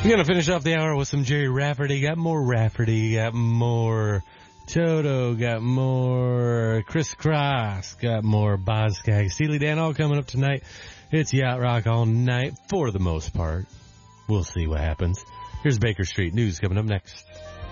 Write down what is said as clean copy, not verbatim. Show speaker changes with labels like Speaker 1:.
Speaker 1: We're going to finish off the hour with some Jerry Rafferty. Got more Rafferty. Got more Toto. Got more Chris Cross. Got more Boz-Scaggs. Steely Dan all coming up tonight. It's Yacht Rock all night for the most part. We'll see what happens. Here's Baker Street News coming up next.